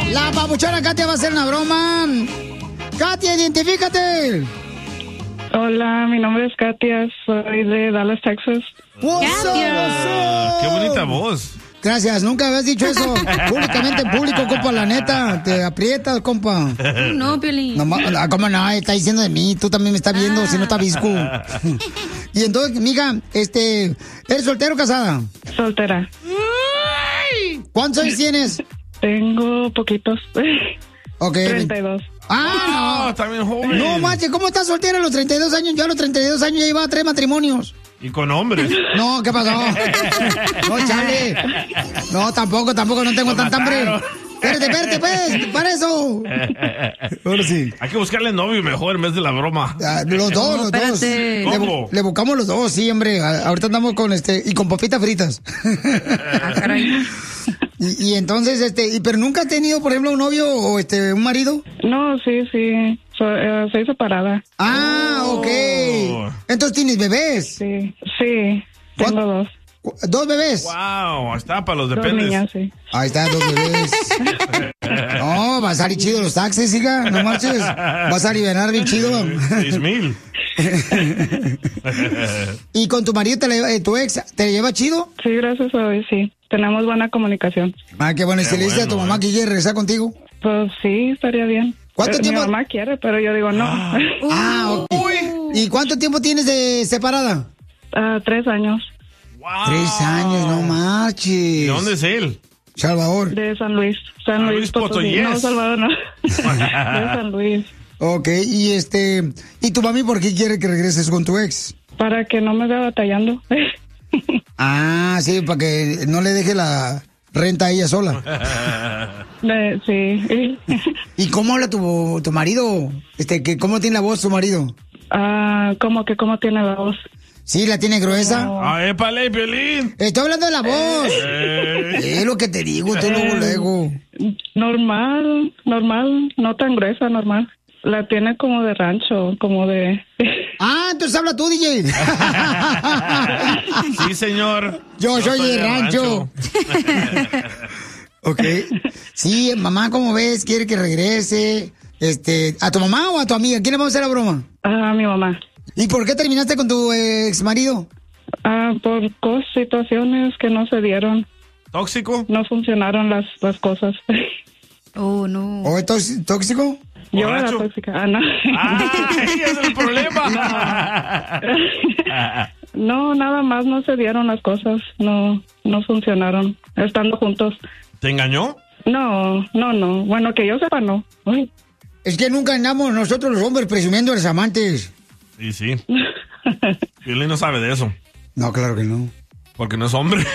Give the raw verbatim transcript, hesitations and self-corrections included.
La papuchona Katia va a hacer una broma. Katia, identifícate. Hola, mi nombre es Katia, soy de Dallas, Texas. Katia. Qué bonita voz. Gracias, nunca habías dicho eso públicamente en público, compa, la neta. Te aprietas, compa. No, Piolín. No, ¿cómo no? Está diciendo de mí, tú también me estás viendo, ah. si no está visco. Y entonces, mija, este, ¿eres soltero o casada? Soltera. ¿Cuántos años tienes? Tengo poquitos. Ok. treinta y dos. Ah, no, está bien joven. No, macho, ¿cómo estás soltera a los treinta y dos años? Yo a los treinta y dos años ya llevaba tres matrimonios. Y con hombres. No, ¿qué pasó? No, chale. No, tampoco, tampoco, no tengo tanta hambre. Espérate, espérate, pues, para eso. Ahora sí. Hay que buscarle novio mejor en vez de la broma. Ah, los dos, no, los dos. ¿Cómo? Le, le buscamos los dos, sí, hombre. A, ahorita andamos con este, y con papitas fritas. Ah, caray. Y, y entonces, este, y, pero nunca has tenido, por ejemplo, un novio o este, un marido? No, sí, sí. So, uh, soy separada. Ah, ok. Entonces tienes bebés. Sí, sí. Tengo dos. ¿Dos bebés? Wow, está para los Dos dependes. niñas, sí. Ahí están, dos bebés. No, va a salir chido los taxis, hija. No marches. Vas a aliviar bien chido. Seis mil. ¿Y con tu marido, te le, tu ex, te lleva chido? Sí, gracias a Dios, sí. Tenemos buena comunicación. Ah, qué bueno. ¿Y Qué si le dices a tu bueno, mamá eh. que quiere regresar contigo? Pues sí, estaría bien. ¿Cuánto Eh, tiempo? Mi mamá quiere, pero yo digo no. Ah, Ah, ok. ¿Y cuánto tiempo tienes de separada? Uh, tres años. wow. Tres años, no marches. ¿Y dónde es él? Salvador. De San Luis. San, San Luis Luis Potosí. Potosí. No, Yes. Salvador, no. De San Luis. Ok, y este, ¿y tu mami por qué quiere que regreses con tu ex? Para que no me vea batallando. Ah, sí, para que no le deje la renta a ella sola. De, sí. ¿Y cómo habla tu, tu marido? Este, que ¿cómo tiene la voz tu marido? Ah, ¿cómo que cómo tiene la voz? ¿Sí, la tiene gruesa? No. Ah, épale, Piolín. Estoy hablando de la voz. Eh. Es lo que te digo, tú luego, luego. Normal, normal, no tan gruesa, normal. La tiene como de rancho, como de... Ah, entonces habla tú, D J. Sí, señor. Yo soy de rancho. Ok. Sí, mamá, ¿cómo ves? ¿Quiere que regrese? Este, ¿a tu mamá o a tu amiga? ¿Quién le vamos a hacer la broma? Ah, mi mamá. ¿Y por qué terminaste con tu ex marido? Ah, por cos situaciones que no se dieron. ¿Tóxico? No funcionaron las, las cosas. Oh, no. ¿O es tóx- tóxico? Yo era ¿Borracho? tóxica. Ah, no. Ah, ese es el problema. No, nada más no se dieron las cosas. No, no funcionaron. Estando juntos. ¿Te engañó? No, no, no. Bueno, que yo sepa, no. Uy. Es que nunca andamos nosotros los hombres presumiendo a los amantes. Sí, sí. Piolín no sabe de eso. No, claro que no. Porque no es hombre.